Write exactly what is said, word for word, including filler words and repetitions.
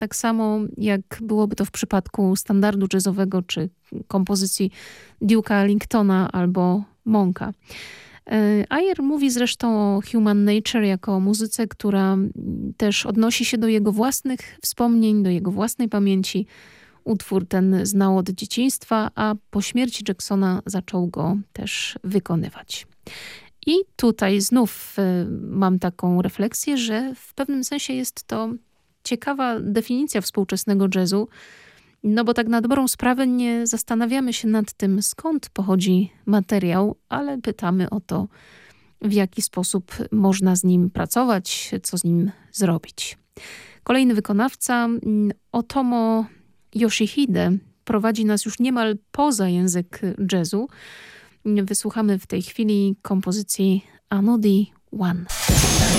Tak samo jak byłoby to w przypadku standardu jazzowego czy kompozycji Duke'a Ellingtona albo Monka. Ayer mówi zresztą o Human Nature jako o muzyce, która też odnosi się do jego własnych wspomnień, do jego własnej pamięci. Utwór ten znał od dzieciństwa, a po śmierci Jacksona zaczął go też wykonywać. I tutaj znów mam taką refleksję, że w pewnym sensie jest to ciekawa definicja współczesnego jazzu, no bo tak na dobrą sprawę nie zastanawiamy się nad tym, skąd pochodzi materiał, ale pytamy o to, w jaki sposób można z nim pracować, co z nim zrobić. Kolejny wykonawca, Otomo Yoshihide, prowadzi nas już niemal poza język jazzu. Wysłuchamy w tej chwili kompozycji Anodi One.